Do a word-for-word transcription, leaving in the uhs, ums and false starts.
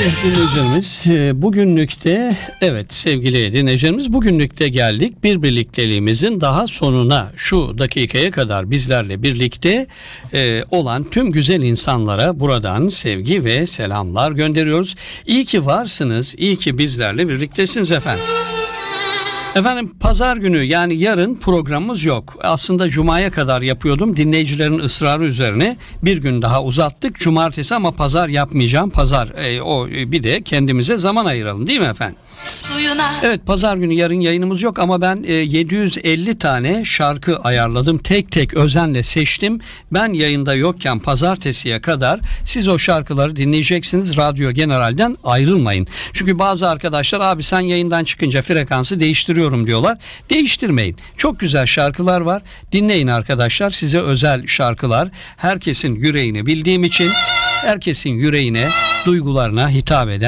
Dinleyicilerimiz bugünlükte, evet sevgili dinleyicilerimiz, bugünlükte geldik bir birlikteliğimizin daha sonuna. Şu dakikaya kadar bizlerle birlikte e, olan tüm güzel insanlara buradan sevgi ve selamlar gönderiyoruz. İyi ki varsınız, iyi ki bizlerle birliktesiniz efendim. Efendim pazar günü, yani yarın programımız yok. Aslında cumaya kadar yapıyordum. Dinleyicilerin ısrarı üzerine bir gün daha uzattık. Cumartesi, ama pazar yapmayacağım. Pazar e, o bir de kendimize zaman ayıralım, değil mi efendim? Suyuna. Evet, pazar günü yarın yayınımız yok, ama ben e, yedi yüz elli tane şarkı ayarladım. Tek tek özenle seçtim. Ben yayında yokken pazartesiye kadar siz o şarkıları dinleyeceksiniz. Radyo General'den ayrılmayın. Çünkü bazı arkadaşlar, abi sen yayından çıkınca frekansı değiştiriyorum diyorlar. Değiştirmeyin. Çok güzel şarkılar var. Dinleyin arkadaşlar. Size özel şarkılar. Herkesin yüreğini bildiğim için, herkesin yüreğine, duygularına hitap eden